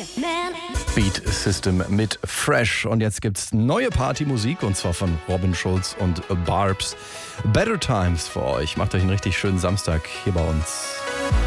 Beat System mit Fresh. Und jetzt gibt's neue Partymusik und zwar von Robin Schulz und Barbs. Better Times für euch. Macht euch einen richtig schönen Samstag hier bei uns.